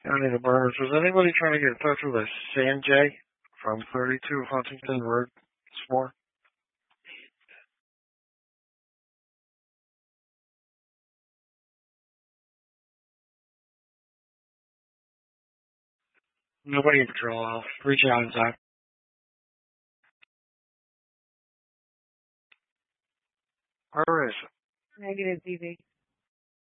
County of the Burners. Was anybody trying to get in touch with a Sanjay from 32 Huntington Road this morning? Nobody in patrol. I'll reach out in time. Where is it? Negative, DV.